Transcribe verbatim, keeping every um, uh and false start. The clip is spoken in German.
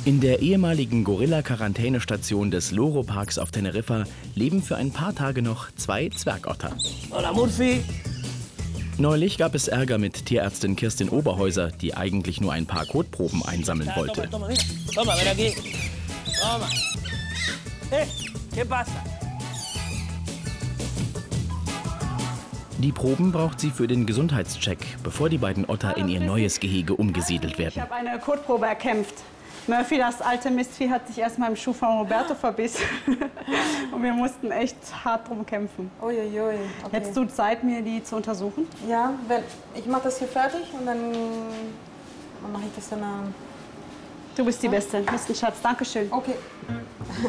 In der ehemaligen Gorilla-Quarantänestation des Loro-Parks auf Teneriffa leben für ein paar Tage noch zwei Zwergotter. Hola, Murphy! Neulich gab es Ärger mit Tierärztin Kirstin Oberhäuser, die eigentlich nur ein paar Kotproben einsammeln wollte. Toma, mira. Toma, ven aquí. Toma. Eh, ¿qué pasa? Die Proben braucht sie für den Gesundheitscheck, bevor die beiden Otter in ihr neues Gehege umgesiedelt Ich werden. habe eine Kotprobe erkämpft. Murphy, das alte Mistvieh, hat sich erst mal im Schuh von Roberto verbissen. Und wir mussten echt hart drum kämpfen. Uiuiui. Okay. Hättest du Zeit, mir die zu untersuchen? Ja, wenn, ich mache das hier fertig und dann, dann mache ich das dann. Du bist die Beste. Du bist ein Schatz. Dankeschön. Okay.